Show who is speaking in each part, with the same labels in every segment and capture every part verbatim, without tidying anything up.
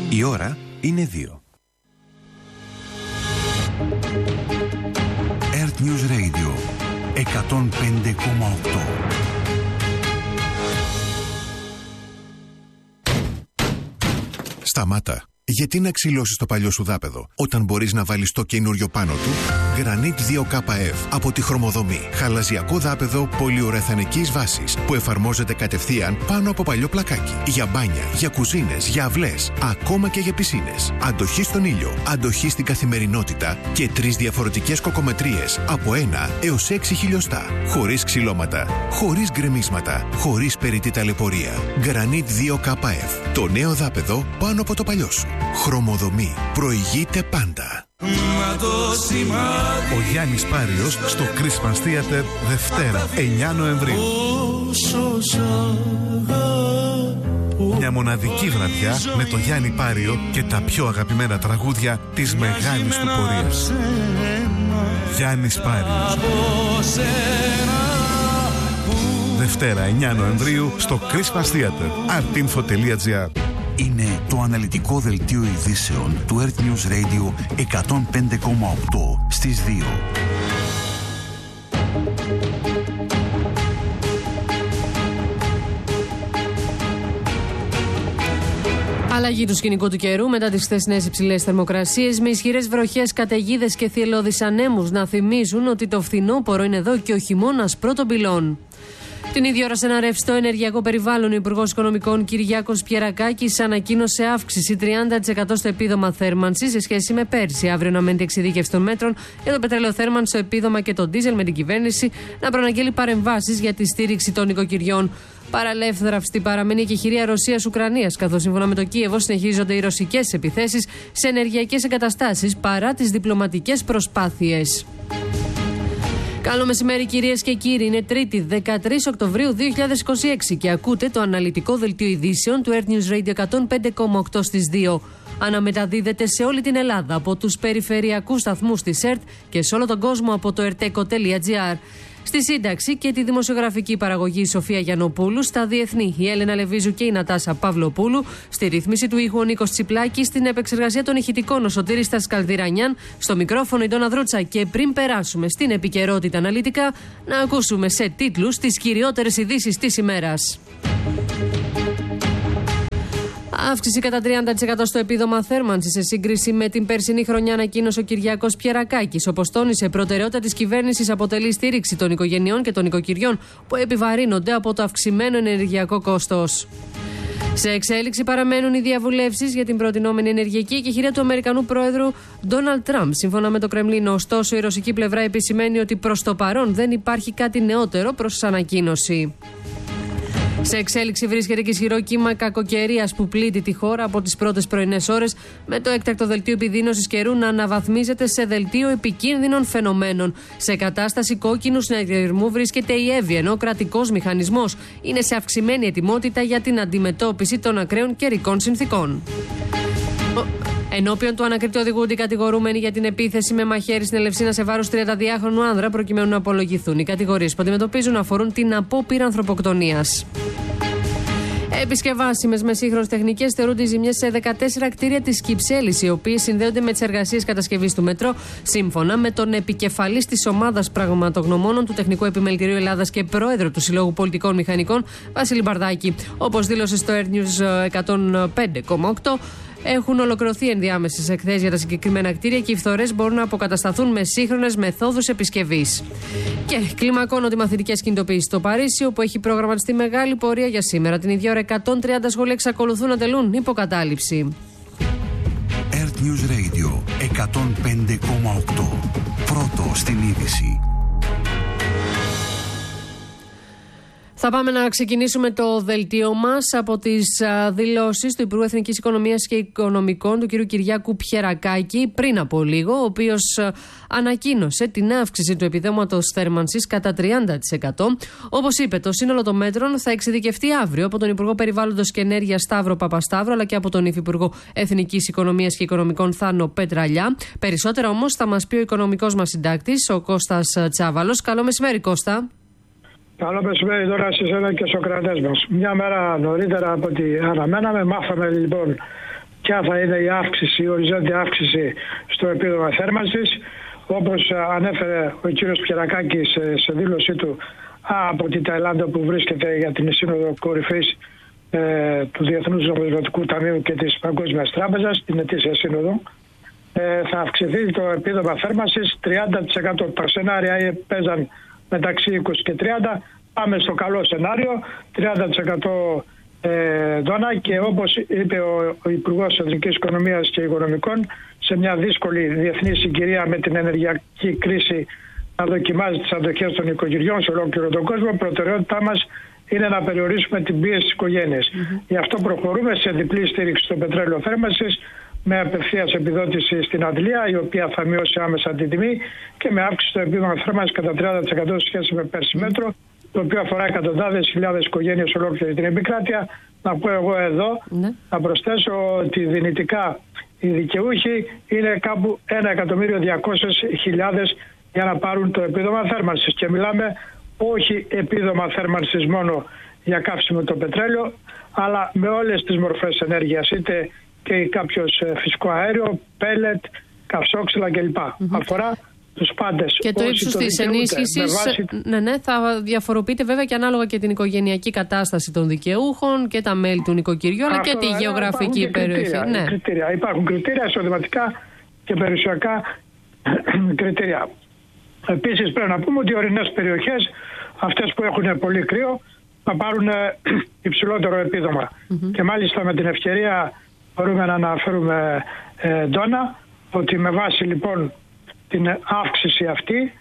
Speaker 1: Η ώρα είναι δύο. Earth News Radio εκατόν πέντε κόμμα οκτώ. Σταμάτα. Γιατί να ξυλώσεις το παλιό σου δάπεδο, όταν μπορείς να βάλεις το καινούριο πάνω του? Granit δύο K F από τη Χρωμοδομή. Χαλαζιακό δάπεδο πολυουρεθανικής βάσης που εφαρμόζεται κατευθείαν πάνω από παλιό πλακάκι. Για μπάνια, για κουζίνες, για αυλές, ακόμα και για πισίνες. Αντοχή στον ήλιο, αντοχή στην καθημερινότητα και τρεις διαφορετικές κοκομετρίες από ένα έως έξι χιλιοστά. Χωρίς ξυλώματα, χωρίς γκρεμίσματα, χωρίς περιττή ταλαιπωρία. Granit δύο K F. Το νέο δάπεδο πάνω από το παλιό σου. Χρωμοδομή. Προηγείται πάντα.
Speaker 2: Ο Γιάννης Πάριος στο Christmas Theater Δευτέρα εννιά Νοεμβρίου. Μια μοναδική βραδιά με τον Γιάννη Πάριο και τα πιο αγαπημένα τραγούδια της μεγάλης του πορείας. Γιάννης Πάριος. Δευτέρα εννιά Νοεμβρίου στο Christmas Theater. artinfo τελεία gr.
Speaker 1: Είναι το αναλυτικό δελτίο ειδήσεων του Earth News Radio εκατόν πέντε κόμμα οκτώ στις δύο.
Speaker 3: Αλλαγή του σκηνικού του καιρού μετά τις χθεσινές υψηλές θερμοκρασίες, με ισχυρές βροχές, καταιγίδες και θυελλώδεις ανέμους να θυμίζουν ότι το φθινόπωρο είναι εδώ και ο χειμώνας πρώτων πυλών. Την ίδια ώρα, σε ένα ρευστό ενεργειακό περιβάλλον, ο Υπουργός Οικονομικών Κυριάκος Πιερακάκης ανακοίνωσε αύξηση τριάντα τοις εκατό στο επίδομα θέρμανσης σε σχέση με πέρσι. Αύριο αναμένεται εξειδίκευση των μέτρων για το πετρέλαιο θέρμανση, το επίδομα και το ντίζελ, με την κυβέρνηση να προαναγγείλει παρεμβάσεις για τη στήριξη των νοικοκυριών. Παραλεύθραυστη παραμένει και η χειρία Ρωσίας-Ουκρανίας, καθώς σύμφωνα με το Κίεβο συνεχίζονται οι ρωσικές επιθέσεις σε ενεργειακές εγκαταστάσεις παρά τις διπλωματικές προσπάθειες. Καλό μεσημέρι, κυρίες και κύριοι. Είναι Τρίτη, δεκατρείς Οκτωβρίου δύο χιλιάδες είκοσι έξι και ακούτε το αναλυτικό δελτίο ειδήσεων του Earth News Radio εκατόν πέντε κόμμα οκτώ στις δύο. Αναμεταδίδεται σε όλη την Ελλάδα από τους περιφερειακούς σταθμούς της ΕΡΤ και σε όλο τον κόσμο από το ερτέκο τελεία gr. Στη σύνταξη και τη δημοσιογραφική παραγωγή η Σοφία Γιαννοπούλου, στα διεθνή η Έλενα Λεβίζου και η Νατάσα Παυλοπούλου, στη ρύθμιση του ήχου ο Νίκος Τσιπλάκης, στην επεξεργασία των ηχητικών ο Σωτήρης Τασκαλδιρανιάν, στο μικρόφωνο η Ντόνα Δρούτσα. Και πριν περάσουμε στην επικαιρότητα αναλυτικά, να ακούσουμε σε τίτλους τις κυριότερες ειδήσεις της ημέρας. Αύξηση κατά τριάντα τοις εκατό στο επίδομα θέρμανσης σε σύγκριση με την περσινή χρονιά, ανακοίνωσε ο Κυριάκος Πιερακάκης. Όπως τόνισε, προτεραιότητα της κυβέρνησης αποτελεί στήριξη των οικογενειών και των νοικοκυριών που επιβαρύνονται από το αυξημένο ενεργειακό κόστος. Σε εξέλιξη παραμένουν οι διαβουλεύσεις για την προτινόμενη ενεργειακή εκεχηρία του Αμερικανού πρόεδρου Ντόναλντ Τραμπ. Σύμφωνα με το Κρεμλίνο, ωστόσο, η ρωσική πλευρά επισημαίνει ότι προς το παρόν δεν υπάρχει κάτι νεότερο προς ανακοίνωση. Σε εξέλιξη βρίσκεται και ισχυρό κύμα κακοκαιρίας που πλήττει τη χώρα από τις πρώτες πρωινές ώρες, με το έκτακτο δελτίο επιδείνωσης καιρού να αναβαθμίζεται σε δελτίο επικίνδυνων φαινομένων. Σε κατάσταση κόκκινου συναγερμού βρίσκεται η Εύη, ενώ ο κρατικός μηχανισμός είναι σε αυξημένη ετοιμότητα για την αντιμετώπιση των ακραίων καιρικών συνθήκων. Ενώπιον του ανακριτή οδηγούνται οι κατηγορούμενοι για την επίθεση με μαχαίρι στην Ελευσίνα σε βάρος τριανταδυάχρονου άνδρα, προκειμένου να απολογηθούν. Οι κατηγορίες που αντιμετωπίζουν αφορούν την απόπειρα ανθρωποκτονίας. Επισκευάσιμες με σύγχρονες τεχνικές θεωρούνται οι ζημιές σε δεκατέσσερα κτίρια της Κυψέλης, οι οποίες συνδέονται με τις εργασίες κατασκευής του μετρό, σύμφωνα με τον επικεφαλής της ομάδας πραγματογνωμόνων του Τεχνικού Επιμελητηρίου Ελλάδας και πρόεδρο του Συλλόγου Πολιτικών Μηχανικών, Βασίλη Μπαρδάκη. Όπως δήλωσε στο Earth News εκατόν πέντε κόμμα οκτώ, έχουν ολοκληρωθεί ενδιάμεσες εκθέσεις για τα συγκεκριμένα κτίρια και οι φθορές μπορούν να αποκατασταθούν με σύγχρονες μεθόδους επισκευής. Και κλιμακώνονται οι μαθητικές κινητοποιήσεις στο Παρίσι, όπου έχει προγραμματιστεί μεγάλη πορεία για σήμερα. Την ίδια ώρα, εκατόν τριάντα σχολεία εξακολουθούν να τελούν υποκατάληψη.
Speaker 1: Earth News Radio εκατόν πέντε κόμμα οκτώ. Πρώτο στην είδηση.
Speaker 3: Θα πάμε να ξεκινήσουμε το δελτίο μας από τις δηλώσεις του Υπουργού Εθνικής Οικονομίας και Οικονομικών, του κ. Κυριάκου Πιερακάκη, πριν από λίγο, ο οποίος ανακοίνωσε την αύξηση του επιδόματος θέρμανσης κατά τριάντα τοις εκατό. Όπως είπε, το σύνολο των μέτρων θα εξειδικευτεί αύριο από τον Υπουργό Περιβάλλοντος και Ενέργειας Σταύρο Παπασταύρο, αλλά και από τον Υφυπουργό Εθνικής Οικονομίας και Οικονομικών Θάνο Πετραλιά. Περισσότερα όμως θα μας πει ο οικονομικός μας συντάκτης, ο Κώστας Τσάβαλος. Καλό μεσημέρι, Κώστα.
Speaker 4: Καλό μεσημέρι τώρα σε εσένα και στους κρατές μας. Μια μέρα νωρίτερα από ό,τι αναμέναμε, μάθαμε λοιπόν ποια θα είναι η αύξηση, η οριζόντια αύξηση στο επίδομα θέρμανσης. Όπως ανέφερε ο κύριος Πιερακάκης σε δήλωσή του από την Ταϊλάνδη, που βρίσκεται για την Σύνοδο Κορυφής ε, του Διεθνούς Νομισματικού Ταμείου και της Παγκόσμιας Τράπεζας, την ετήσια σύνοδο, ε, θα αυξηθεί το επίδομα θέρμανσης τριάντα τοις εκατό. Τα σενάρια παίζαν μεταξύ είκοσι και τριάντα. Πάμε στο καλό σενάριο, τριάντα τοις εκατό ε, δόνα, και όπως είπε ο, ο Υπουργός Εθνικής Οικονομίας και Οικονομικών, σε μια δύσκολη διεθνή συγκυρία με την ενεργειακή κρίση να δοκιμάζει τις αντοχές των οικογενειών σε ολόκληρο τον κόσμο, προτεραιότητά μας είναι να περιορίσουμε την πίεση στις οικογένειες. Mm-hmm. Γι' αυτό προχωρούμε σε διπλή στήριξη στο πετρέλαιο θέρμανσης, με απευθείας επιδότηση στην αντλία, η οποία θα μειώσει άμεσα την τιμή, και με αύξηση στο επίδομα θέρμανσης κατά τριάντα τοις εκατό σε σχέση με πέρσι μέτρο, το οποίο αφορά εκατοντάδες χιλιάδες οικογένειες σε ολόκληρη την επικράτεια. Να πω εγώ εδώ, mm-hmm. να προσθέσω ότι δυνητικά οι δικαιούχοι είναι κάπου ένα εκατομμύριο διακόσιες χιλιάδες για να πάρουν το επίδομα θέρμανσης, και μιλάμε όχι επίδομα θέρμανσης μόνο για καύσιμο το πετρέλαιο, αλλά με όλες τις μορφές ενέργειας, είτε και κάποιος φυσικό αέριο, πέλετ, καυσόξυλα κλπ. Mm-hmm. Αφορά τους πάντες.
Speaker 3: Και το ύψος της ενίσχυσης βάση... ναι, ναι, θα διαφοροποιείται βέβαια και ανάλογα και την οικογενειακή κατάσταση των δικαιούχων και τα μέλη του νοικοκυριού, αλλά και τη γεωγραφική και περιοχή.
Speaker 4: Κριτήρια,
Speaker 3: ναι.
Speaker 4: κριτήρια. Υπάρχουν κριτήρια εισοδηματικά και περιουσιακά κριτήρια. Επίσης πρέπει να πούμε ότι οι ορεινές περιοχές, αυτές που έχουν πολύ κρύο, θα πάρουν υψηλότερο επίδομα. Mm-hmm. Και μάλιστα με την ευκαιρία μπορούμε να αναφέρουμε ε, Ντόνα, ότι με βάση λοιπόν την αύξηση αυτή,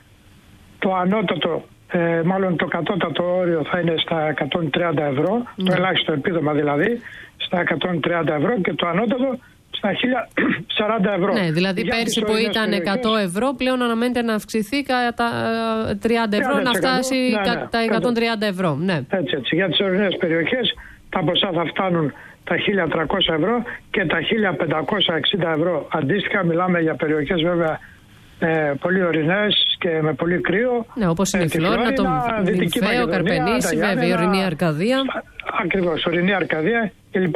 Speaker 4: το ανώτατο, ε, μάλλον το κατώτατο όριο θα είναι στα εκατόν τριάντα ευρώ, mm. το ελάχιστο επίδομα δηλαδή, στα εκατόν τριάντα ευρώ, και το ανώτατο στα χίλια σαράντα ευρώ.
Speaker 3: Ναι, δηλαδή για πέρσι που ήταν εκατό ευρώ, πλέον αναμένεται να αυξηθεί κατά τριάντα ευρώ, να φτάσει ναι, ναι, τα εκατόν τριάντα ευρώ. Ναι.
Speaker 4: Έτσι, έτσι. Για τις ορεινές περιοχές τα ποσά θα φτάνουν τα χίλια τριακόσια ευρώ και τα χίλια πεντακόσια εξήντα ευρώ αντίστοιχα. Μιλάμε για περιοχές βέβαια ε, πολύ ορεινές και με πολύ κρύο.
Speaker 3: Ναι, όπως είναι ε, η Φλόρινα, το Νυμφαίο, Καρπενήσι, βέβαια, η ορεινή Αρκαδία.
Speaker 4: Ακριβώς, ορεινή Αρκαδία κλπ.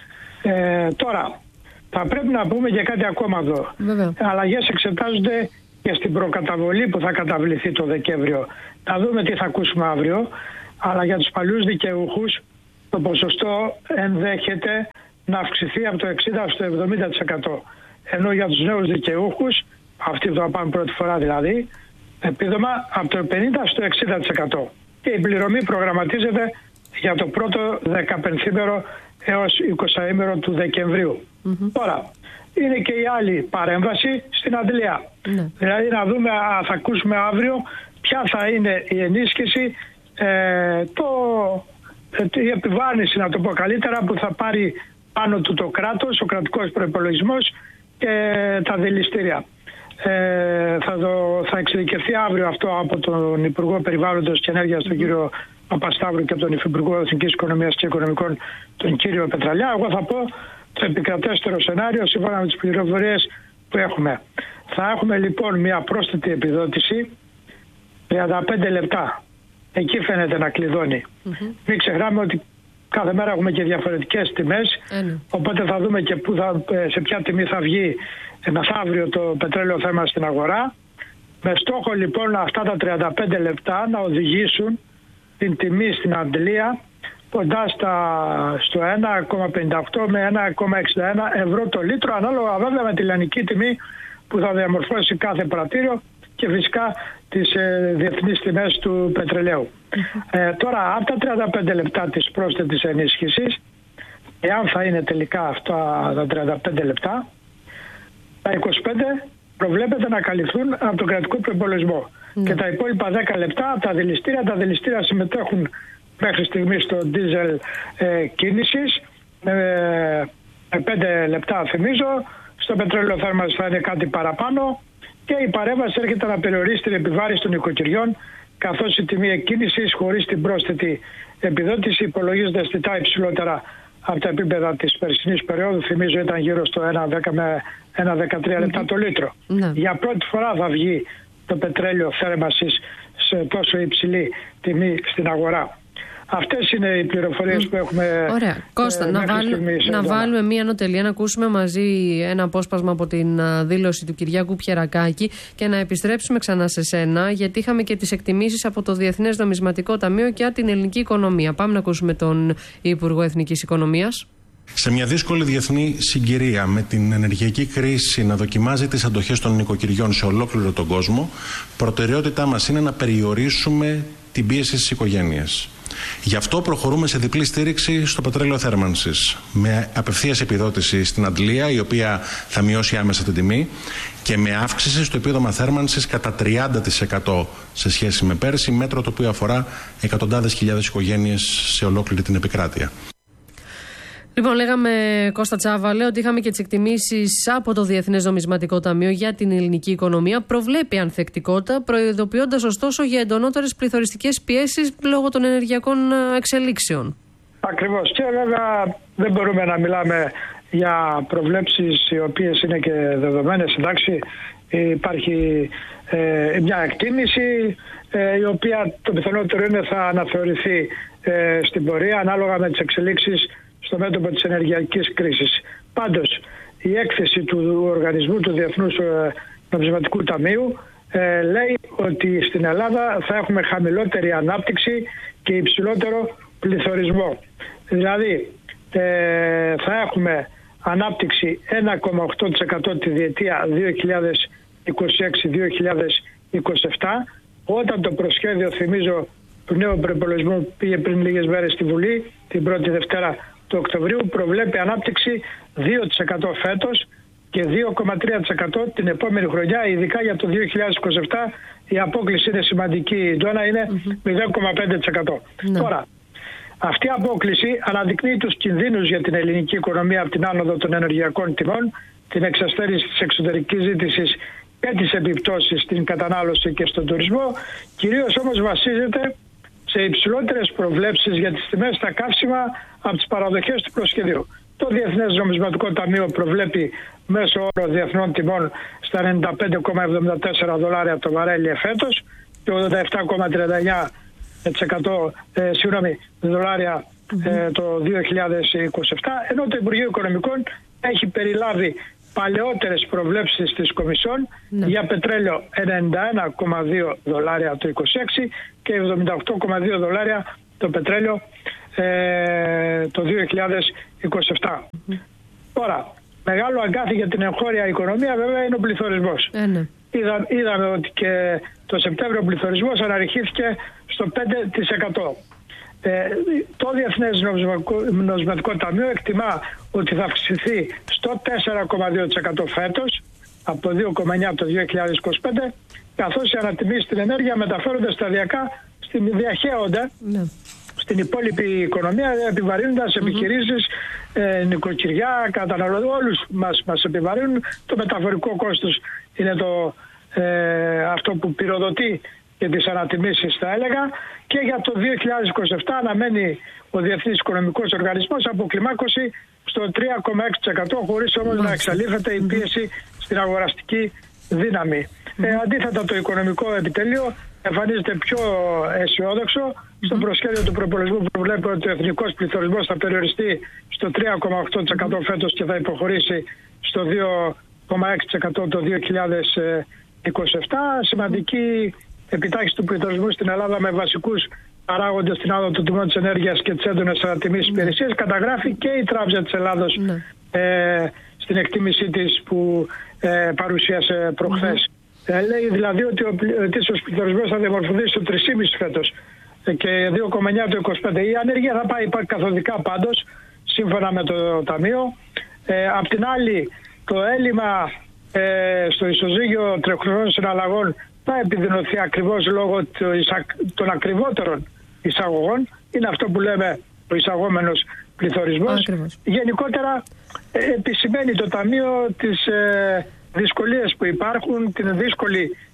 Speaker 4: Ε, τώρα, θα πρέπει να πούμε και κάτι ακόμα εδώ. Βέβαια. Αλλαγές εξετάζονται και στην προκαταβολή που θα καταβληθεί το Δεκέμβριο. Θα δούμε τι θα ακούσουμε αύριο, αλλά για τους παλιούς δικαιούχους το ποσοστό ενδέχεται να αυξηθεί από το εξήντα στο εβδομήντα τοις εκατό. Ενώ για τους νέους δικαιούχους, αυτοί που θα πάνε πρώτη φορά δηλαδή, επίδομα από το πενήντα στο εξήντα τοις εκατό. Και η πληρωμή προγραμματίζεται για το πρώτο δεκαπενθήμερο έως εικοσαήμερο του Δεκεμβρίου. Mm-hmm. Τώρα, είναι και η άλλη παρέμβαση στην αντλία. Mm-hmm. Δηλαδή να δούμε, θα ακούσουμε αύριο ποια θα είναι η ενίσχυση, ε, το, η επιβάρυνση, να το πω καλύτερα, που θα πάρει πάνω του το κράτος, ο κρατικός προϋπολογισμός και τα δηληστήρια. Ε, θα, το, θα εξειδικευθεί αύριο αυτό από τον Υπουργό Περιβάλλοντος και Ενέργειας, τον κύριο Παπασταύρου, και από τον Υφυπουργό Εθνικής Οικονομίας και Οικονομικών, τον κύριο Πετραλιά. Εγώ θα πω το επικρατέστερο σενάριο σύμφωνα με τις πληροφορίες που έχουμε. Θα έχουμε λοιπόν μια πρόσθετη επιδότηση τριάντα πέντε λεπτά. Εκεί φαίνεται να κλειδώνει. Mm-hmm. Μην ξεχνάμε ότι κάθε μέρα έχουμε και διαφορετικές τιμές, mm. οπότε θα δούμε και που θα, σε ποια τιμή θα βγει μεθαύριο το πετρέλαιο θέμα στην αγορά. Με στόχο λοιπόν αυτά τα τριάντα πέντε λεπτά να οδηγήσουν την τιμή στην αντλία κοντά στα, στο ένα κόμμα πενήντα οκτώ με ένα κόμμα εξήντα ένα ευρώ το λίτρο, ανάλογα βέβαια με τη λιανική τιμή που θα διαμορφώσει κάθε πρατήριο και φυσικά τις ε, διεθνείς τιμές του πετρελαίου. Ε, τώρα, από τα τριάντα πέντε λεπτά της πρόσθετης ενίσχυσης, εάν θα είναι τελικά αυτά τα τριάντα πέντε λεπτά, τα είκοσι πέντε προβλέπεται να καλυφθούν από τον κρατικό προϋπολογισμό. Mm. Και τα υπόλοιπα δέκα λεπτά από τα δηληστήρια. Τα δηληστήρια συμμετέχουν μέχρι στιγμή στο ντίζελ ε, κίνησης με, με πέντε λεπτά θυμίζω. Στο πετρέλαιο θέρμανσης θα είναι κάτι παραπάνω και η παρέμβαση έρχεται να περιορίσει την επιβάρυνση των οικοκυριών, καθώς η τιμή εκκίνησης χωρίς την πρόσθετη επιδότηση υπολογίζεται αισθητά υψηλότερα από τα επίπεδα της περσινής περίοδου. Θυμίζω ήταν γύρω στο ένα δέκα με ένα δεκατρία λεπτά mm-hmm. το λίτρο. Mm-hmm. Για πρώτη φορά θα βγει το πετρέλαιο θέρμανσης σε τόσο υψηλή τιμή στην αγορά. Αυτές είναι οι πληροφορίες mm. που έχουμε.
Speaker 3: Ωραία. Κώστα, ε, να, βάλ, να βάλουμε μία νοτελεία, να ακούσουμε μαζί ένα απόσπασμα από την uh, δήλωση του Κυριάκου Πιερακάκη και να επιστρέψουμε ξανά σε σένα, γιατί είχαμε και τις εκτιμήσεις από το Διεθνές Νομισματικό Ταμείο και την ελληνική οικονομία. Πάμε να ακούσουμε τον Υπουργό Εθνικής Οικονομίας.
Speaker 5: Σε μια δύσκολη διεθνή συγκυρία, με την ενεργειακή κρίση να δοκιμάζει τις αντοχές των νοικοκυριών σε ολόκληρο τον κόσμο, προτεραιότητά μας είναι να περιορίσουμε την πίεση στις οικογένειες. Γι' αυτό προχωρούμε σε διπλή στήριξη στο πετρέλαιο θέρμανσης, με απευθείας επιδότηση στην Αντλία, η οποία θα μειώσει άμεσα την τιμή, και με αύξηση στο επίδομα θέρμανσης κατά τριάντα τοις εκατό σε σχέση με πέρσι, μέτρο το οποίο αφορά εκατοντάδες χιλιάδες οικογένειες σε ολόκληρη την επικράτεια.
Speaker 3: Λοιπόν, λέγαμε, Κώστα Τσάβαλε, ότι είχαμε και τις εκτιμήσεις από το Διεθνές Νομισματικό Ταμείο για την ελληνική οικονομία. Προβλέπει ανθεκτικότητα, προειδοποιώντας ωστόσο για εντονότερες πληθωριστικές πιέσεις λόγω των ενεργειακών εξελίξεων.
Speaker 4: Ακριβώς. Και βέβαια δεν μπορούμε να μιλάμε για προβλέψεις οι οποίες είναι και δεδομένες. Εντάξει, υπάρχει ε, μια εκτίμηση ε, η οποία το πιθανότερο είναι θα αναθεωρηθεί ε, στην πορεία ανάλογα με τις εξελίξεις στο μέτωπο της ενεργειακής κρίσης. Πάντως, η έκθεση του οργανισμού του Διεθνούς Νομισματικού Ταμείου ε, λέει ότι στην Ελλάδα θα έχουμε χαμηλότερη ανάπτυξη και υψηλότερο πληθωρισμό. Δηλαδή, ε, θα έχουμε ανάπτυξη ένα κόμμα οκτώ τοις εκατό τη διετία δύο χιλιάδες είκοσι έξι δύο χιλιάδες είκοσι επτά, όταν το προσχέδιο, θυμίζω, του νέου προϋπολογισμού πήγε πριν λίγες μέρες στη Βουλή, την πρώτη Δευτέρα του Οκτωβρίου, προβλέπει ανάπτυξη δύο τοις εκατό φέτος και δύο κόμμα τρία τοις εκατό την επόμενη χρονιά, ειδικά για το δύο χιλιάδες είκοσι επτά η απόκληση είναι σημαντική, η ντόνα είναι mm-hmm. μηδέν κόμμα πέντε τοις εκατό. Mm-hmm. Τώρα, αυτή η απόκληση αναδεικνύει τους κινδύνους για την ελληνική οικονομία από την άνοδο των ενεργειακών τιμών, την εξασθένηση της εξωτερικής ζήτησης και τις επιπτώσεις στην κατανάλωση και στον τουρισμό. Κυρίως όμως βασίζεται σε υψηλότερες προβλέψεις για τις τιμές στα καύσιμα από τις παραδοχές του προσχεδίου. Το Διεθνές Νομισματικό Ταμείο προβλέπει μέσο όρο διεθνών τιμών στα ενενήντα πέντε κόμμα εβδομήντα τέσσερα δολάρια το βαρέλι εφέτος και ογδόντα επτά κόμμα τριάντα εννιά τοις εκατό ε, συγγνώμη, δολάρια ε, το δύο χιλιάδες είκοσι επτά, ενώ το Υπουργείο Οικονομικών έχει περιλάβει παλαιότερες προβλέψεις της Κομισιόν ναι. για πετρέλαιο ενενήντα ένα κόμμα δύο δολάρια το είκοσι έξι και εβδομήντα οκτώ κόμμα δύο δολάρια το πετρέλαιο ε, το δύο χιλιάδες είκοσι επτά. Mm-hmm. Τώρα, μεγάλο αγκάθι για την εγχώρια οικονομία βέβαια είναι ο πληθωρισμός. Ε, ναι. Είδα, είδαμε ότι και το Σεπτέμβριο ο πληθωρισμός αναρριχήθηκε στο πέντε τοις εκατό. Ε, το Διεθνές Νομισματικό Ταμείο εκτιμά ότι θα αυξηθεί στο τέσσερα κόμμα δύο τοις εκατό φέτος από δύο κόμμα εννιά το δύο χιλιάδες είκοσι πέντε, καθώς οι ανατιμήσεις στην ενέργεια μεταφέρονται σταδιακά, στην, διαχέονται ναι. στην υπόλοιπη οικονομία, επιβαρύνοντας mm-hmm. επιχειρήσεις, ε, νοικοκυριά, καταναλωτές, όλους μας, μας επιβαρύνουν. Το μεταφορικό κόστος είναι το, ε, αυτό που πυροδοτεί και τις ανατιμήσεις, θα έλεγα, και για το δύο χιλιάδες είκοσι επτά αναμένει ο Διεθνής Οικονομικός Οργανισμός αποκλιμάκωση στο τρία κόμμα έξι τοις εκατό, χωρίς όμως να εξαλείφεται η πίεση στην αγοραστική δύναμη. Mm-hmm. Ε, αντίθετα, το οικονομικό επιτελείο εμφανίζεται πιο αισιόδοξο. Mm-hmm. Στο προσχέδιο του προπολογισμού προβλέπει ότι ο εθνικός πληθωρισμός θα περιοριστεί στο τρία κόμμα οκτώ τοις εκατό φέτος και θα υποχωρήσει στο δύο κόμμα έξι τοις εκατό το δύο χιλιάδες είκοσι επτά. Σημαντική επιτάχυνση του πληθωρισμού στην Ελλάδα με βασικούς παράγοντες στην άδοδο των τιμών της ενέργειας και τις έντονες ανατιμήσεις υπηρεσίες καταγράφει και η Τράπεζα της Ελλάδος ναι. ε, στην εκτίμησή της που ε, παρουσίασε προχθές. Mm-hmm. Ε, λέει δηλαδή ότι ο ετήσιος πληθωρισμός θα διαμορφωθεί στο τρία κόμμα πέντε φέτος και δύο κόμμα εννιά το είκοσι πέντε. Η ανεργία θα πάει καθοδικά πάντως, σύμφωνα με το Ταμείο. Ε, απ' την άλλη, το έλλειμμα ε, στο ισοζύγιο τρεχουσών συναλλαγών θα επιδεινωθεί ακριβώς λόγω των ακριβότερων εισαγωγών. Είναι αυτό που λέμε ο εισαγόμενος πληθωρισμός. Ακριβώς. Γενικότερα επισημαίνει το Ταμείο τις ε, δυσκολίες που υπάρχουν, την δύσκολη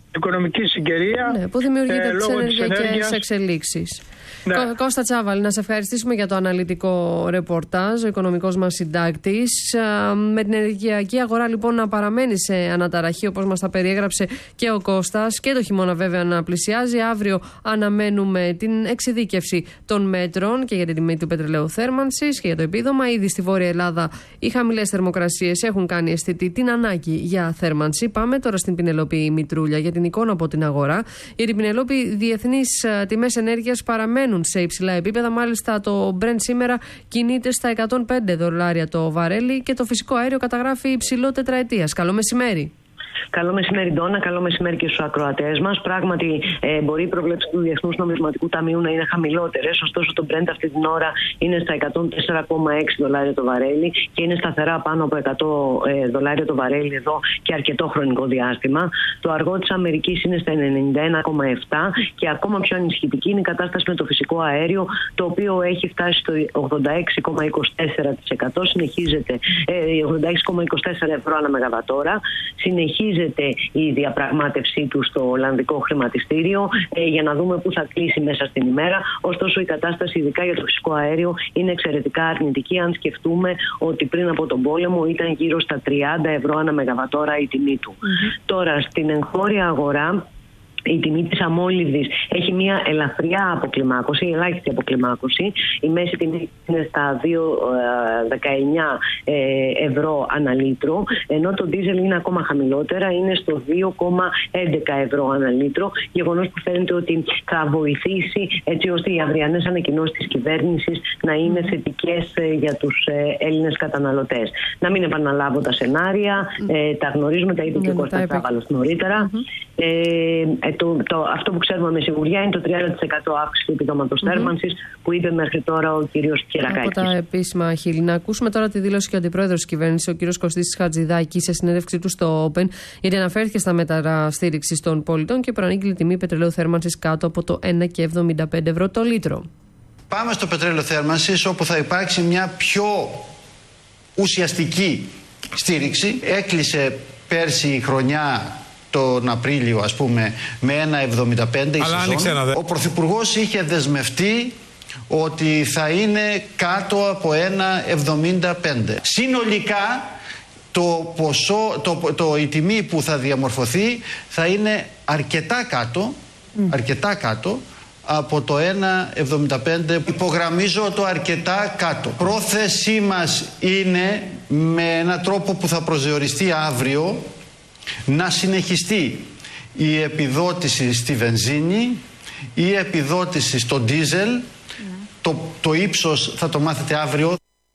Speaker 4: οικονομική συγκυρία.
Speaker 3: Ναι, που δημιουργείται
Speaker 4: ε,
Speaker 3: τις ενεργειακές εξελίξεις.
Speaker 4: Ναι.
Speaker 3: Κώ, Κώστα Τσάβαλη, να σε ευχαριστήσουμε για το αναλυτικό ρεπορτάζ, ο οικονομικός μας συντάκτης. Με την ενεργειακή αγορά λοιπόν να παραμένει σε αναταραχή, όπως μας τα περιέγραψε και ο Κώστας, και το χειμώνα βέβαια να πλησιάζει. Αύριο αναμένουμε την εξειδίκευση των μέτρων και για την τιμή του πετρελαίου θέρμανσης και για το επίδομα. Ήδη στη Βόρεια Ελλάδα οι χαμηλές θερμοκρασίες έχουν κάνει αισθητή την ανάγκη για θέρμανση. Πάμε τώρα στην Πινελόπη Μητρούλια για την εικόνα από την αγορά. Για την Πινελόπη, διεθνείς τιμές ενέργειας παραμένουν σε υψηλά επίπεδα. Μάλιστα, το Brent σήμερα κινείται στα εκατόν πέντε δολάρια το βαρέλι και το φυσικό αέριο καταγράφει υψηλό τετραετίας. Καλό μεσημέρι.
Speaker 6: Καλό μεσημέρι, Ντόνα. Καλό μεσημέρι και στους ακροατές μας. Πράγματι, ε, μπορεί η προβλέψη του Διεθνούς Νομισματικού Ταμείου να είναι χαμηλότερες, ωστόσο το Brent αυτή την ώρα είναι στα εκατόν τέσσερα κόμμα έξι δολάρια το βαρέλι και είναι σταθερά πάνω από εκατό δολάρια το βαρέλι εδώ και αρκετό χρονικό διάστημα. Το αργό της Αμερικής είναι στα ενενήντα ένα κόμμα επτά και ακόμα πιο ανησυχητική είναι η κατάσταση με το φυσικό αέριο, το οποίο έχει φτάσει στο ογδόντα έξι κόμμα είκοσι τέσσερα τοις εκατό, συνεχίζεται ε, ογδόντα έξι κόμμα είκοσι τέσσερα ευρώ ανά μεγαβατόρα. Συνεχίζεται η διαπραγμάτευσή του στο Ολλανδικό χρηματιστήριο ε, για να δούμε πού θα κλείσει μέσα στην ημέρα. Ωστόσο, η κατάσταση, ειδικά για το φυσικό αέριο, είναι εξαιρετικά αρνητική, αν σκεφτούμε ότι πριν από τον πόλεμο ήταν γύρω στα τριάντα ευρώ ανά μεγαβατόρα η τιμή του. Mm-hmm. Τώρα, στην εγχώρια αγορά, η τιμή της αμόλυβδης έχει μια ελαφριά αποκλιμάκωση, ελάχιστη αποκλιμάκωση. Η μέση τιμή είναι στα δύο κόμμα δεκαεννιά ευρώ ανά λίτρο, ενώ το ντίζελ είναι ακόμα χαμηλότερα, είναι στο δύο κόμμα έντεκα ευρώ ανά λίτρο. Γεγονός που φαίνεται ότι θα βοηθήσει έτσι ώστε οι αυριανές ανακοινώσεις της κυβέρνησης να είναι θετικές για τους Έλληνες καταναλωτές. Να μην επαναλάβω τα σενάρια, ε, τα γνωρίζουμε, τα είπε και ο Κώστας Τσάβαλος νωρίτερα. Mm-hmm. Ε, Το, το, αυτό που ξέρουμε με σιγουριά είναι το τριάντα τοις εκατό αύξηση του επιδόματος mm-hmm. θέρμανσης που είπε μέχρι τώρα ο κύριος Κυρακάκης.
Speaker 3: Από τα επίσημα χείλη. Να ακούσουμε τώρα τη δήλωση και ο αντιπρόεδρος της κυβέρνησης, ο κύριος Κωστής Χατζηδάκης, σε συνέντευξή του στο Open, γιατί αναφέρθηκε στα μέτρα στήριξης των πολιτών και προανήγγειλε τιμή πετρελαίου θέρμανσης κάτω από το ένα κόμμα εβδομήντα πέντε ευρώ το λίτρο.
Speaker 7: Πάμε στο πετρέλαιο θέρμανσης, όπου θα υπάρξει μια πιο ουσιαστική στήριξη. Έκλεισε πέρσι η χρονιά τον Απρίλιο, ας πούμε, με ένα κόμμα εβδομήντα πέντε η σεζόν. Ο Πρωθυπουργός είχε δεσμευτεί ότι θα είναι κάτω από ένα κόμμα εβδομήντα πέντε. Συνολικά το ποσό, το, το, η τιμή που θα διαμορφωθεί θα είναι αρκετά κάτω, mm. αρκετά κάτω από το ένα κόμμα εβδομήντα πέντε. Υπογραμμίζω το αρκετά κάτω. Πρόθεσή μας είναι, με έναν τρόπο που θα προσδιοριστεί αύριο, να συνεχιστεί η επιδότηση στη βενζίνη, η επιδότηση στο ντίζελ, mm. το, το ύψος θα το μάθετε αύριο.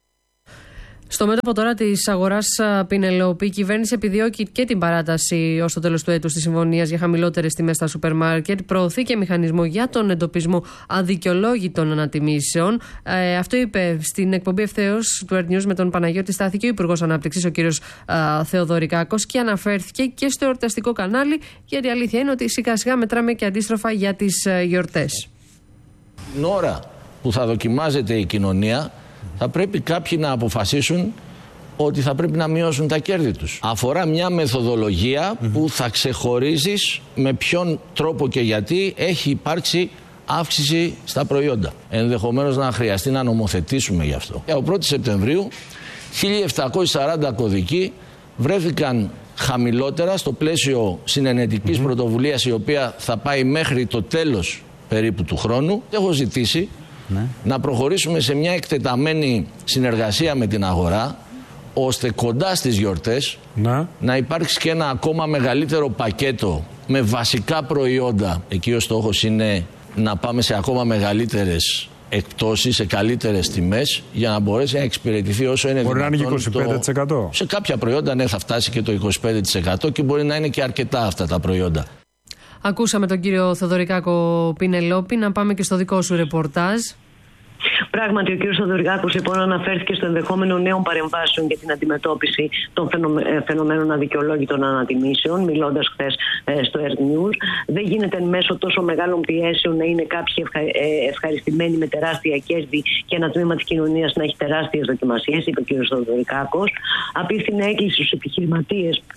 Speaker 3: Στο μέτωπο τώρα της αγοράς, Πινελόπη, η κυβέρνηση επιδιώκει και την παράταση ως το τέλος του έτους της συμφωνίας για χαμηλότερες τιμές στα σούπερ μάρκετ. Προωθεί και μηχανισμό για τον εντοπισμό αδικαιολόγητων ανατιμήσεων. Ε, αυτό είπε στην εκπομπή ευθέως του Earth News με τον Παναγιώτη Στάθη και ο Υπουργός Ανάπτυξης, ο κύριος α, Θεοδωρικάκος, και αναφέρθηκε και στο εορταστικό κανάλι, γιατί η αλήθεια είναι ότι σιγά σιγά μετράμε και αντίστροφα για τις α, γιορτές.
Speaker 8: Την ώρα που θα δοκιμάζεται η κοινωνία, θα πρέπει κάποιοι να αποφασίσουν ότι θα πρέπει να μειώσουν τα κέρδη τους. Αφορά μια μεθοδολογία mm-hmm. που θα ξεχωρίζεις με ποιον τρόπο και γιατί έχει υπάρξει αύξηση στα προϊόντα. Ενδεχομένως να χρειαστεί να νομοθετήσουμε γι' αυτό. Από πρώτη Σεπτεμβρίου χίλια επτακόσιοι σαράντα κωδικοί βρέθηκαν χαμηλότερα στο πλαίσιο συνενετικής mm-hmm. πρωτοβουλίας, η οποία θα πάει μέχρι το τέλος περίπου του χρόνου. Έχω ζητήσει Ναι. να προχωρήσουμε σε μια εκτεταμένη συνεργασία με την αγορά, ώστε κοντά στις γιορτές να, να υπάρξει και ένα ακόμα μεγαλύτερο πακέτο με βασικά προϊόντα. Εκεί ο στόχος είναι να πάμε σε ακόμα μεγαλύτερες εκπτώσεις, σε καλύτερες τιμές, για να μπορέσει να εξυπηρετηθεί όσο είναι
Speaker 9: μπορεί
Speaker 8: δυνατόν.
Speaker 9: Μπορεί να είναι είκοσι πέντε τοις εκατό.
Speaker 8: Το... Σε κάποια προϊόντα ναι, θα φτάσει και το είκοσι πέντε τοις εκατό και μπορεί να είναι και αρκετά αυτά τα προϊόντα.
Speaker 3: Ακούσαμε τον κύριο Θεοδωρικάκο, Πινελόπη. Να πάμε και στο δικό σου ρεπορτάζ.
Speaker 6: Πράγματι, ο κ. Θεοδωρικάκος λοιπόν αναφέρθηκε στο ενδεχόμενο νέων παρεμβάσεων για την αντιμετώπιση των φαινομένων αδικαιολόγητων ανατιμήσεων, μιλώντας χθες στο Earth News. Δεν γίνεται μέσω τόσο μεγάλων πιέσεων να είναι κάποιοι ευχα... ευχαριστημένοι με τεράστια κέρδη και ένα τμήμα της κοινωνίας να έχει τεράστιες δοκιμασίες, είπε ο κ. Θεοδωρικάκος. Απίφθινε έκκληση στους επιχειρηματίες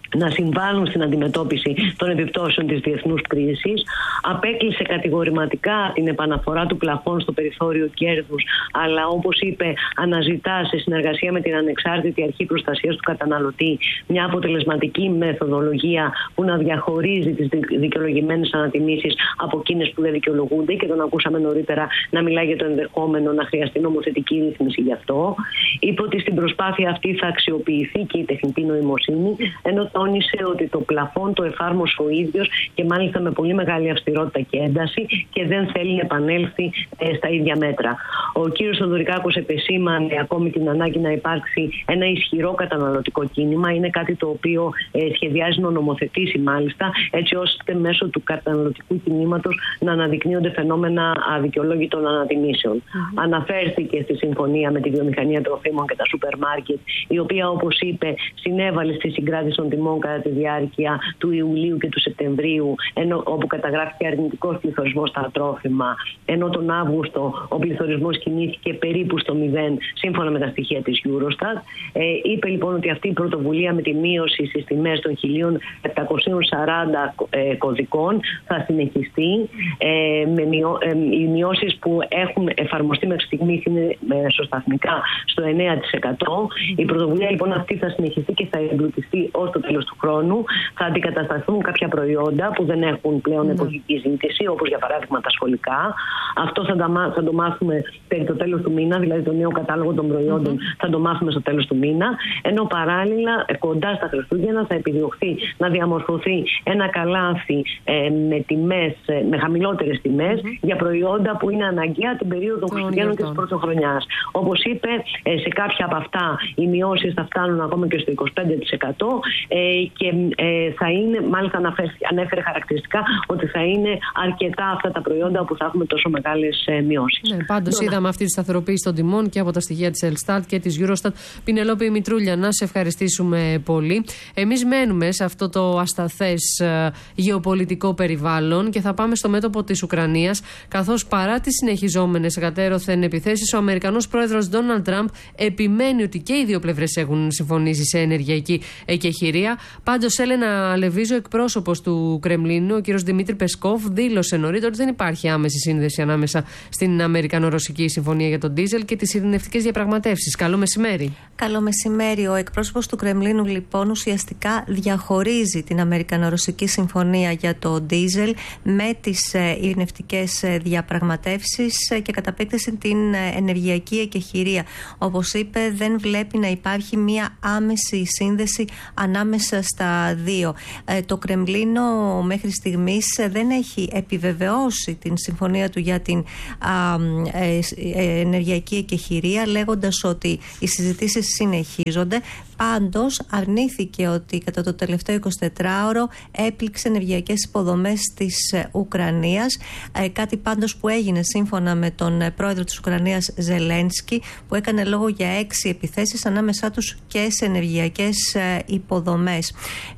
Speaker 6: να συμβάλλουν στην αντιμετώπιση των επιπτώσεων της διεθνούς κρίσης. Απέκλεισε κατηγορηματικά την επαναφορά του πλαφών στο περιθώριο κέρδους, αλλά όπως είπε, αναζητά σε συνεργασία με την Ανεξάρτητη Αρχή Προστασίας του Καταναλωτή μια αποτελεσματική μεθοδολογία που να διαχωρίζει τις δικαιολογημένες ανατιμήσεις από εκείνες που δεν δικαιολογούνται, και τον ακούσαμε νωρίτερα να μιλάει για το ενδεχόμενο να χρειαστεί νομοθετική ρύθμιση γι' αυτό. Είπε ότι στην προσπάθεια αυτή θα αξιοποιηθεί και η τεχνητή νοημοσύνη, ενώ τόνισε ότι το πλαφόν το εφάρμοσε ο ίδιος και μάλιστα με πολύ μεγάλη αυστηρότητα και ένταση, και δεν θέλει να επανέλθει ε, στα ίδια μέτρα. Ο κύριος Θεοδωρικάκος επεσήμανε ακόμη την ανάγκη να υπάρξει ένα ισχυρό καταναλωτικό κίνημα. Είναι κάτι το οποίο ε, σχεδιάζει να νομοθετήσει μάλιστα, έτσι ώστε μέσω του καταναλωτικού κινήματος να αναδεικνύονται φαινόμενα αδικαιολόγητων ανατιμήσεων. Mm-hmm. Αναφέρθηκε στη συμφωνία με τη βιομηχανία τροφίμων και τα σούπερ μάρκετ, η οποία, όπως είπε, συνέβαλε στη συγκράτηση των τιμών κατά τη διάρκεια του Ιουλίου και του Σεπτεμβρίου, ενώ, όπου καταγράφηκε αρνητικός πληθωρισμός στα τρόφιμα, ενώ τον Αύγουστο ο πληθωρισμός κινήθηκε περίπου στο μηδέν, σύμφωνα με τα στοιχεία της Eurostat. Ε, είπε λοιπόν ότι αυτή η πρωτοβουλία με τη μείωση στις τιμές των χίλια επτακόσιων σαράντα ε, κωδικών θα συνεχιστεί. Ε, με μειώ, ε, οι μειώσεις που έχουν εφαρμοστεί μέχρι στιγμής είναι μεσοσταθμικά στο εννέα τοις εκατό. Η πρωτοβουλία λοιπόν αυτή θα συνεχιστεί και θα εμπλουτιστεί ως το τέλος του χρόνου. Θα αντικατασταθούν κάποια προϊόντα που δεν έχουν πλέον mm. εποχική ζήτηση, όπως για παράδειγμα τα σχολικά. Αυτό θα, τα, θα το μάθουμε περί το τέλος του μήνα, δηλαδή το νέο κατάλογο των προϊόντων mm-hmm. θα το μάθουμε στο τέλος του μήνα. Ενώ παράλληλα, κοντά στα Χριστούγεννα, θα επιδιωχθεί να διαμορφωθεί ένα καλάθι ε, με, τιμές, ε, με χαμηλότερες τιμές mm-hmm. για προϊόντα που είναι αναγκαία την περίοδο των Χριστουγέννων και της Πρωτοχρονιάς. Όπως είπε, ε, σε κάποια από αυτά οι μειώσεις θα φτάνουν ακόμα και στο είκοσι πέντε τοις εκατό ε, και ε, θα είναι, μάλιστα αναφέρει, ανέφερε χαρακτηριστικά ότι θα είναι αρκετά αυτά τα προϊόντα που θα έχουμε τόσο μεγάλες ε, μειώσεις. Ναι,
Speaker 3: πάντως είδαμε αυτή τη σταθεροποίηση των τιμών και από τα στοιχεία της Ελστάτ και της Eurostat. Πινελόπη Μητρούλια, να σε ευχαριστήσουμε πολύ. Εμείς μένουμε σε αυτό το ασταθές ε, γεωπολιτικό περιβάλλον και θα πάμε στο μέτωπο της Ουκρανίας, καθώς παρά τις συνεχιζόμενες εκατέρωθεν επιθέσεις, ο Αμερικανός πρόεδρος Ντόναλντ Τραμπ επιμένει ότι και οι δύο πλευρές έχουν συμφωνήσει σε ενεργειακή εκεχηρία. Πάντως, Έλενα Λεβίζο, εκπρόσωπος του Κρεμλίνου, ο κ. Δημήτρη Πεσκόφ, δήλωσε νωρίτερα ότι δεν υπάρχει άμεση σύνδεση ανάμεσα στην Αμερικανο-Ρωσική Συμφωνία για τον ντίζελ και τις ειρηνευτικές διαπραγματεύσεις. Καλό μεσημέρι.
Speaker 9: Καλό μεσημέρι. Ο εκπρόσωπος του Κρεμλίνου, λοιπόν, ουσιαστικά διαχωρίζει την Αμερικανο-Ρωσική Συμφωνία για το ντίζελ με τις ειρηνευτικές διαπραγματεύσεις και κατά επέκταση την ενεργειακή εκεχηρία. Όπως είπε, δεν βλέπει να υπάρχει μία άμεση σύνδεση ανάμεσα στα δύο. Ε, το Κρεμλίνο μέχρι στιγμής δεν έχει επιβεβαιώσει την συμφωνία του για την α, ε, ε, ενεργειακή εκεχηρία, λέγοντας ότι οι συζητήσεις συνεχίζονται. Πάντως αρνήθηκε ότι κατά το τελευταίο εικοσιτετράωρο έπληξε ενεργειακές υποδομές της Ουκρανίας, ε, κάτι πάντως που έγινε σύμφωνα με τον πρόεδρο της Ουκρανίας Ζελένσκι, που έκανε λόγο για έξι επιθέσεις ανάμεσά τους και σε ενεργειακές ε, υποδομές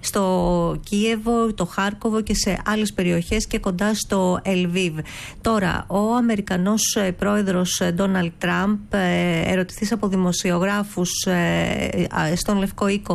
Speaker 9: στο Κίεβο, το Χάρκοβο και σε άλλες περιοχές και κοντά στο Ελβίβ. Τώρα, ο Αμερικανός ε, πρόεδρος Ντόναλντ Τραμπ, ε, ερωτηθείς από δημοσιογράφους ε, ε, στον Λευκό Οίκο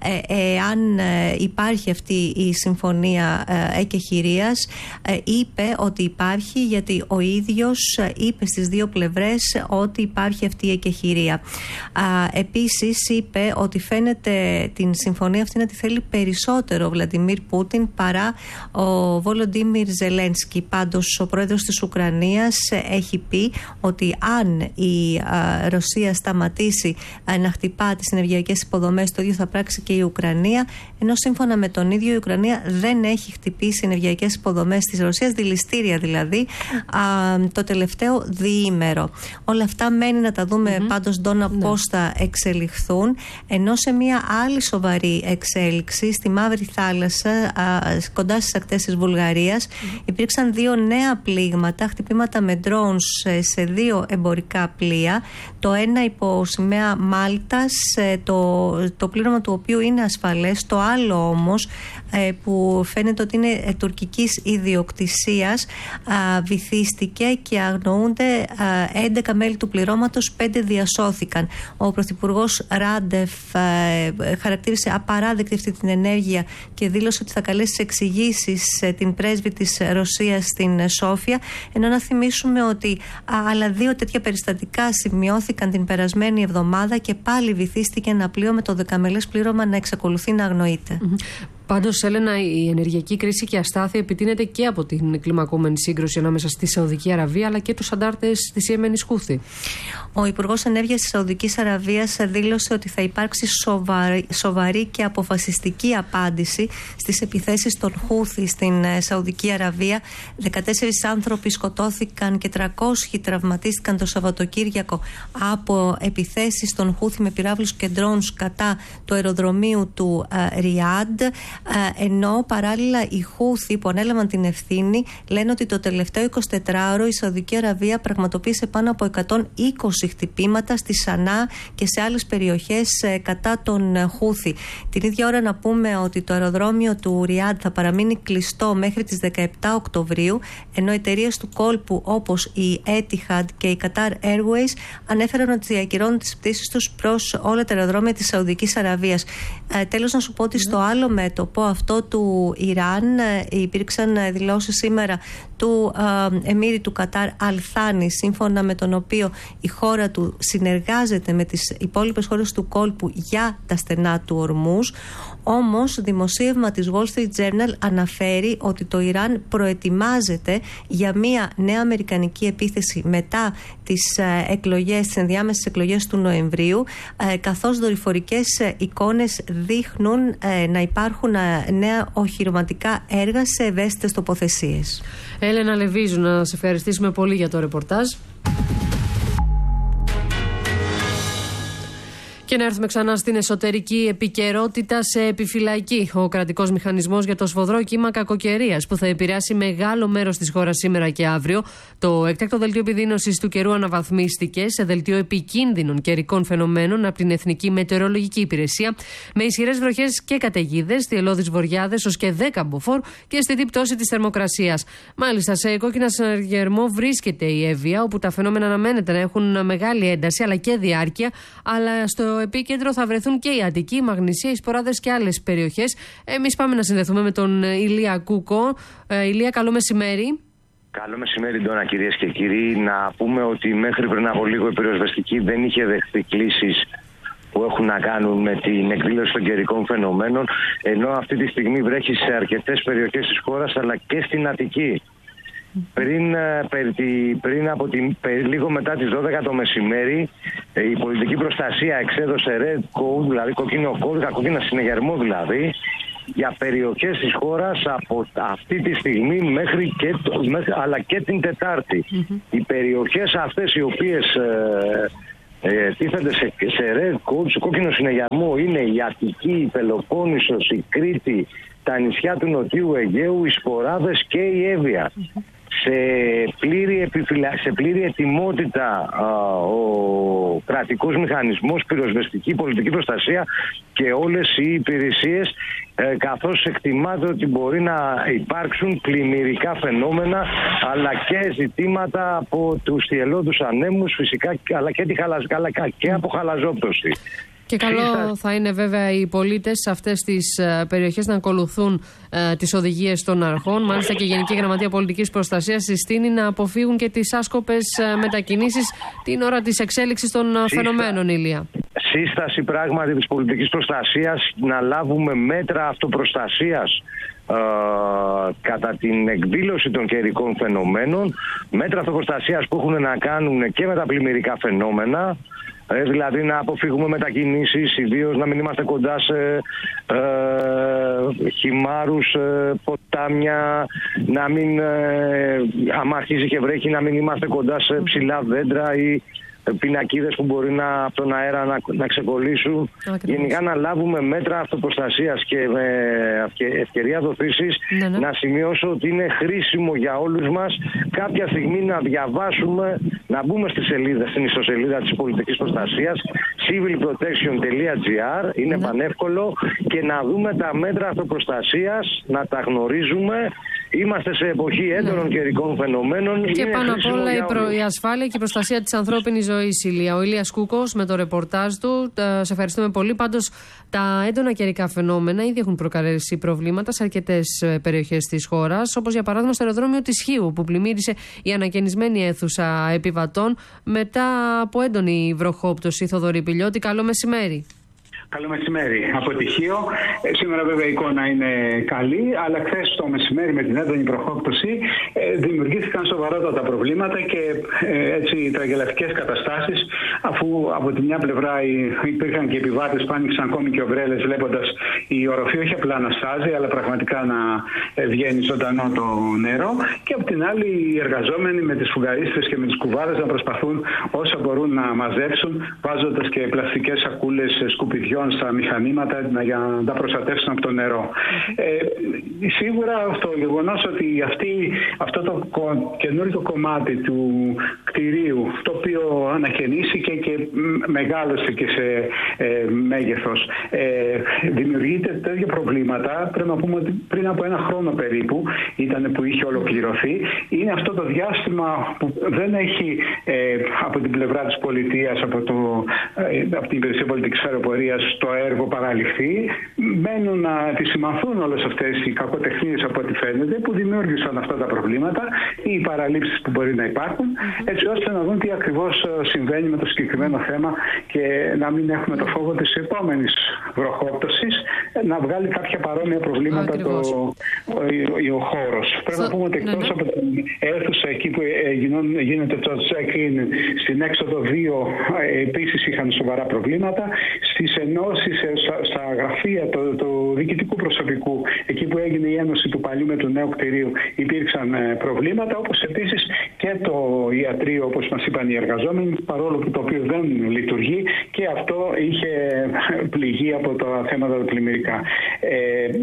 Speaker 9: εάν ε, ε, υπάρχει αυτή η συμφωνία ε, εκεχηρίας, ε, είπε ότι υπάρχει, γιατί ο ίδιος ε, είπε στις δύο πλευρές ότι υπάρχει αυτή η εκεχηρία. Ε, επίσης είπε ότι φαίνεται την συμφωνία αυτή να τη θέλει περισσότερο ο Βλαντιμίρ Πούτιν παρά ο Βολοντίμιρ Ζελένσκι. Πάντως ο πρόεδρος της Ουκρανίας έχει πει ότι αν η ε, Ρωσία σταματήσει ε, να χτυπά τις ενεργειακές υποδομές, το ίδιο θα πράξει και η Ουκρανία, ενώ σύμφωνα με τον ίδιο η Ουκρανία δεν έχει χτυπήσει ενεργειακές υποδομές της Ρωσίας, δηληστήρια δηλαδή, α, το τελευταίο διήμερο. Όλα αυτά μένει να τα δούμε mm-hmm. πάντως, Ντόνα, ναι. πώς θα εξελιχθούν, ενώ σε μια άλλη σοβαρή εξέλιξη στη Μαύρη Θάλασσα, α, κοντά στις ακτές της Βουλγαρίας, mm-hmm. υπήρξαν δύο νέα πλήγματα, χτυπήματα με drones σε δύο εμπορικά πλοία, το ένα υπό σημαία Μάλτας, το, το πλήρωμα του οποίου είναι ασφαλές, το άλλο όμως ε, που φαίνεται ότι είναι ε, τουρκικής ιδιοκτησίας, ε, βυθίστηκε και αγνοούνται ε, έντεκα μέλη του πληρώματος, πέντε διασώθηκαν. Ο Πρωθυπουργός Ράντεφ ε, χαρακτήρισε απαράδεκτη αποδέχτηκε αυτή την ενέργεια και δήλωσε ότι θα καλέσει σε εξηγήσεις την πρέσβη της Ρωσίας στην Σόφια. Ενώ να θυμίσουμε ότι άλλα δύο τέτοια περιστατικά σημειώθηκαν την περασμένη εβδομάδα και πάλι βυθίστηκε ένα πλοίο με το δεκαμελές πλήρωμα να εξακολουθεί να αγνοείται. Mm-hmm.
Speaker 3: Πάντως, Έλενα, η ενεργειακή κρίση και αστάθεια επιτείνεται και από την κλιμακούμενη σύγκρουση ανάμεσα στη Σαουδική Αραβία αλλά και τους αντάρτες της Ιεμένης Χούθη.
Speaker 9: Ο Υπουργός Ενέργειας της Σαουδικής Αραβίας δήλωσε ότι θα υπάρξει σοβαρή, σοβαρή και αποφασιστική απάντηση στις επιθέσεις των Χούθη στην Σαουδική Αραβία. δεκατέσσερις άνθρωποι σκοτώθηκαν και τριακόσιοι τραυματίστηκαν το Σαββατοκύριακο από επιθέσεις των Χούθη με πυράβλους και ντρόουνς κατά του αεροδρομίου του uh, Ριάντ. Ενώ παράλληλα οι Χούθη που ανέλαβαν την ευθύνη λένε ότι το τελευταίο εικοσιτετράωρο η Σαουδική Αραβία πραγματοποίησε πάνω από εκατόν είκοσι χτυπήματα στη Σανά και σε άλλες περιοχές κατά τον Χούθη. Την ίδια ώρα να πούμε ότι το αεροδρόμιο του Ριάντ θα παραμείνει κλειστό μέχρι τις δεκαεπτά Οκτωβρίου, ενώ εταιρείες του κόλπου όπως η Etihad και η Qatar Airways ανέφεραν ότι διακυρώνουν τις πτήσεις τους προς όλα τα αεροδρόμια της Σαουδικής Αραβίας. Ε, τέλος να σου πω ότι στο άλλο μέτωπο αυτό του Ιράν ε, υπήρξαν δηλώσεις σήμερα του ε, εμμύρη του Κατάρ Αλ-Θάνη, σύμφωνα με τον οποίο η χώρα του συνεργάζεται με τις υπόλοιπες χώρες του κόλπου για τα στενά του Ορμούζ. Όμως, δημοσίευμα της Wall Street Journal αναφέρει ότι το Ιράν προετοιμάζεται για μια νέα αμερικανική επίθεση μετά τις ε, εκλογές, τις ενδιάμεσες εκλογές του Νοεμβρίου, ε, καθώς δορυφορικές ε, εικόνες δείχνουν ε, να υπάρχουν ε, νέα οχυρωματικά έργα σε ευαίσθητες τοποθεσίες.
Speaker 3: Έλενα Λεβίζου, να σε ευχαριστήσουμε πολύ για το ρεπορτάζ. Και να έρθουμε ξανά στην εσωτερική επικαιρότητα σε επιφυλακή. Ο κρατικός μηχανισμός για το σφοδρό κύμα κακοκαιρίας που θα επηρεάσει μεγάλο μέρος της χώρας σήμερα και αύριο. Το έκτακτο δελτίο επιδείνωσης του καιρού αναβαθμίστηκε σε δελτίο επικίνδυνων καιρικών φαινομένων από την Εθνική Μετεωρολογική Υπηρεσία, με ισχυρές βροχές και καταιγίδες, θυελλώδεις βοριάδες ως και δέκα μποφόρ και στιθή πτώση της θερμοκρασίας. Μάλιστα, σε κόκκινα συναγερμό βρίσκεται η Εύβοια, όπου τα φαινόμενα αναμένεται να έχουν μεγάλη ένταση αλλά και διάρκεια, αλλά στο επίκεντρο θα βρεθούν και η Αττική, η Μαγνησία, οι Σποράδες και άλλες περιοχές. Εμείς πάμε να συνδεθούμε με τον Ηλία Κούκο. Ε, Ηλία, καλό μεσημέρι.
Speaker 10: Καλό μεσημέρι, Ντόνα, κυρίες και κύριοι. Να πούμε ότι μέχρι πριν από λίγο η πυροσβεστική δεν είχε δεχθεί κλήσεις που έχουν να κάνουν με την εκδήλωση των καιρικών φαινομένων, ενώ αυτή τη στιγμή βρέχει σε αρκετές περιοχές της χώρας αλλά και στην Αττική. Πριν, πριν από την, λίγο μετά τις δώδεκα το μεσημέρι, η πολιτική προστασία εξέδωσε red code, δηλαδή κόκκινο κώδικα, κόκκινα συνεγερμό δηλαδή, για περιοχές της χώρας από αυτή τη στιγμή μέχρι και, μέχρι, αλλά και την Τετάρτη. Mm-hmm. Οι περιοχές αυτές οι οποίες ε, ε, τίθενται σε, σε red code, σε κόκκινο συνεγερμό, είναι η Αττική, η Πελοπόννησος, η Κρήτη, τα νησιά του Νοτιού Αιγαίου, οι Σποράδες και η Εύβοια. Mm-hmm. Σε πλήρη, επιφυλα... σε πλήρη ετοιμότητα α, ο κρατικός μηχανισμός, πυροσβεστική, πολιτική προστασία και όλες οι υπηρεσίες, ε, καθώς εκτιμάται ότι μπορεί να υπάρξουν πλημμυρικά φαινόμενα αλλά και ζητήματα από τους θυελλώδους ανέμους φυσικά, αλλά και, τη χαλαζ... αλλά και από χαλαζόπτωση.
Speaker 3: Και καλό θα είναι βέβαια οι πολίτες σε αυτές τις περιοχές να ακολουθούν ε, τις οδηγίες των αρχών. Μάλιστα και η Γενική Γραμματεία Πολιτικής Προστασίας συστήνει να αποφύγουν και τις άσκοπες ε, μετακινήσεις την ώρα της εξέλιξης των Σύστα... φαινομένων, Ηλία.
Speaker 10: Σύσταση πράγματι της πολιτικής προστασίας να λάβουμε μέτρα αυτοπροστασίας ε, κατά την εκδήλωση των καιρικών φαινομένων, μέτρα αυτοπροστασίας που έχουν να κάνουν και με τα πλημμυρικά φαινόμενα. Ε, δηλαδή να αποφύγουμε μετακινήσεις, ιδίως να μην είμαστε κοντά σε ε, χυμάρους, ε, ποτάμια, να μην, ε, άμα αρχίζει και βρέχει, να μην είμαστε κοντά σε ψηλά δέντρα ή πινακίδες που μπορεί να, από τον αέρα να, να ξεκολλήσουν. Ακριβώς. Γενικά να λάβουμε μέτρα αυτοπροστασίας και με ευκαιρία δοθήσης ναι, ναι. να σημειώσω ότι είναι χρήσιμο για όλους μας κάποια στιγμή να διαβάσουμε, να μπούμε στη σελίδα, στην ιστοσελίδα της πολιτικής προστασίας civil protection dot gr, είναι ναι. πανεύκολο, και να δούμε τα μέτρα αυτοπροστασίας, να τα γνωρίζουμε. Είμαστε σε εποχή έντονων ναι. καιρικών φαινομένων.
Speaker 3: Και πάνω απ' όλα η, προ... η ασφάλεια και η προστασία της ανθρώπινης ζωής, Ηλία. Ο Ηλίας Κούκος με το ρεπορτάζ του. Σε ευχαριστούμε πολύ. Πάντως, τα έντονα καιρικά φαινόμενα ήδη έχουν προκαλέσει προβλήματα σε αρκετές περιοχές της χώρας, όπως για παράδειγμα στο αεροδρόμιο της Χίου, που πλημμύρισε η ανακαινισμένη αίθουσα επιβατών μετά από έντονη βροχόπτωση. Θοδωρή Πηλιώτη, καλό μεσημέρι.
Speaker 11: Καλό μεσημέρι. Από τυχείο. Ε, σήμερα βέβαια η εικόνα είναι καλή, αλλά χθες το μεσημέρι με την έντονη βροχόπτωση ε, δημιουργήθηκαν σοβαρότατα προβλήματα και ε, έτσι τραγελαφικές καταστάσεις, αφού από τη μια πλευρά υπήρχαν και επιβάτες που άνοιξαν ακόμη και ομπρέλες, βλέποντας η οροφή όχι απλά να στάζει, αλλά πραγματικά να βγαίνει ζωντανό το νερό, και από την άλλη οι εργαζόμενοι με τις φουγγαρίστρες και με τις κουβάδες να προσπαθούν όσα μπορούν να μαζέψουν, βάζοντας και πλαστικές σακούλες σκουπιδιών στα μηχανήματα για να τα προστατεύσουν από το νερό. Ε, σίγουρα το γεγονός ότι αυτή, αυτό το καινούριο κομμάτι του κτηρίου, το οποίο ανακαινήθηκε και μεγάλωσε και σε ε, μέγεθος, ε, δημιουργείται τέτοια προβλήματα. Πρέπει να πούμε ότι πριν από ένα χρόνο περίπου ήταν που είχε ολοκληρωθεί. Είναι αυτό το διάστημα που δεν έχει ε, από την πλευρά της πολιτείας, από, το, ε, από την Υπηρεσία Πολιτικής Αεροπορίας, το έργο παραληφθεί. Μένουν να επισημανθούν όλες αυτές οι κακοτεχνίες, από ό,τι φαίνεται, που δημιούργησαν αυτά τα προβλήματα ή οι παραλήψεις που μπορεί να υπάρχουν, έτσι ώστε να δουν τι ακριβώς συμβαίνει με το συγκεκριμένο θέμα και να μην έχουμε το φόβο της επόμενης βροχόπτωσης να βγάλει κάποια παρόμοια προβλήματα το, ο, ο χώρος. Πρέπει να πούμε ότι εκτός ναι, ναι. από την αίθουσα εκεί που γίνεται το check-in, στην έξοδο δύο επίσης είχαν σοβαρά προβλήματα. Στις ενώσεις, στα γραφεία του το διοικητικού προσωπικού, εκεί που έγινε η ένωση του παλιού με του νέου κτηρίου, υπήρξαν προβλήματα, όπως επίσης και το ιατρείο, όπως μας είπαν οι εργαζόμενοι, παρόλο που το οποίο δεν λειτουργεί, και αυτό είχε πληγεί από τα θέματα του πλημμυρικά. Ε,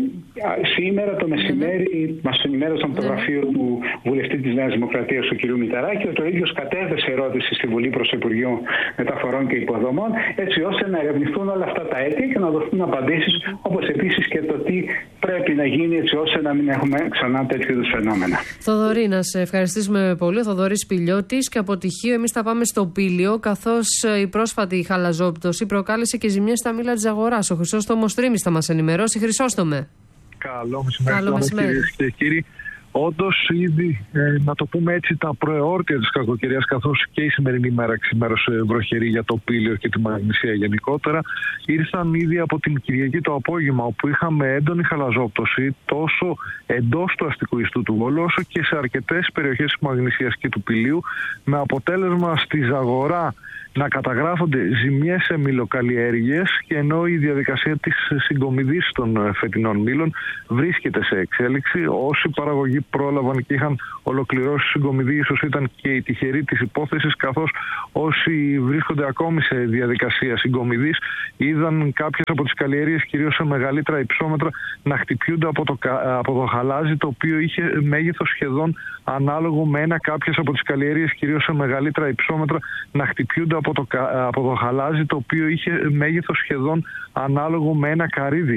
Speaker 11: σήμερα το μεσημέρι μας ενημέρωσαν από το γραφείο του βουλευτή της Νέας Δημοκρατίας, του κ. Μητσαράκη, ότι ο ίδιος κατέθεσε ερώτηση στη Βουλή προς το Υπουργείο Μεταφορών και Υποδομών, έτσι ώστε να ερευνηθούν όλα αυτά τα αίτια και να δοθούν απαντήσεις, όπως επίσης και το τι πρέπει να γίνει έτσι ώστε να μην έχουμε ξανά τέτοιου είδους φαινόμενα.
Speaker 3: Θοδωρή, να σε ευχαριστήσουμε πολύ. Ο Θοδωρής Πηλιώτης, και από τυχείο εμείς θα πάμε στο Πήλιο, καθώς η πρόσφατη χαλαζόπτωση προκάλεσε και ζημιές στα μήλα της αγοράς. Ο Χρυσόστομος Τρίμης θα μας ενημερώσει. Χρυσόστομε.
Speaker 12: Καλό μεσημέρι,
Speaker 3: Καλό μεσημέρι.
Speaker 12: Κυρίες και κύριοι. Όντως, ήδη, ε, να το πούμε έτσι, τα προεόρτια της κακοκαιρίας, καθώς και η σημερινή μέρα ξημέρωσε βροχερή για το Πήλιο και τη Μαγνησία γενικότερα, ήρθαν ήδη από την Κυριακή το απόγευμα, όπου είχαμε έντονη χαλαζόπτωση τόσο εντός του αστικού ιστού του Βόλου, όσο και σε αρκετές περιοχές της Μαγνησίας και του Πηλίου, με αποτέλεσμα στη Ζαγορά να καταγράφονται ζημιές σε μυλοκαλλιέργειες, και ενώ η διαδικασία της συγκομιδής των φετινών μήλων βρίσκεται σε εξέλιξη, όσοι παραγωγοί πρόλαβαν και είχαν ολοκληρώσει συγκομιδή ίσως ήταν και οι τυχεροί της υπόθεσης, καθώς όσοι βρίσκονται ακόμη σε διαδικασία συγκομιδής είδαν κάποιες από τις καλλιέργειες, κυρίως σε μεγαλύτερα υψόμετρα, να χτυπιούνται από το, από το χαλάζι, το οποίο είχε μέγεθος σχεδόν ανάλογο με ένα, κάποιες από τις καλλιέργειες, κυρίως σε μεγαλύτερα υψόμετρα, να χτυπιούνται από το, από το χαλάζι, το οποίο είχε μέγεθος σχεδόν ανάλογο με ένα καρύδι.